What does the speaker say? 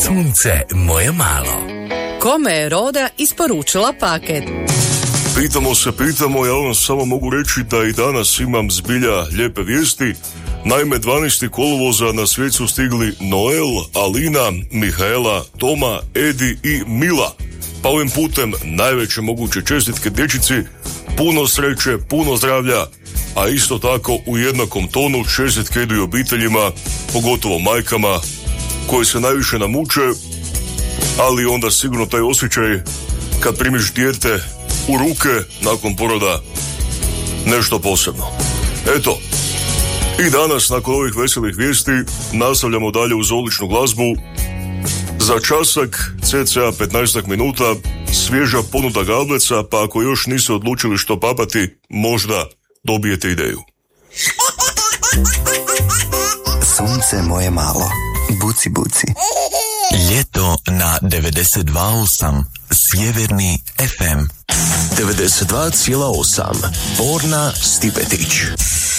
Sunce moje malo. Kome je Roda isporučila paket? Pitamo, ja vam samo mogu reći da i danas imam zbilja lijepe vijesti. Naime, 12. kolovoza na svijet su stigli Noel, Alina, Mihaela, Toma, Edi i Mila. Pa ovim putem najveće moguće čestitke dječici, puno sreće, puno zdravlja, a isto tako u jednakom tonu čestitke idu i obiteljima, pogotovo majkama, koje se najviše namuče, ali onda sigurno taj osjećaj kad primiš dijete u ruke nakon poroda nešto posebno. Eto, i danas nakon ovih veselih vijesti nastavljamo dalje uz odličnu glazbu. Za časak, cca 15 minuta, svježa ponuda Galbeca, pa ako još niste odlučili što papati, možda dobijete ideju. Sunce moje malo, buci buci. Ljeto na 92,8 Sjeverni FM. 92,8 Borna Stipetić.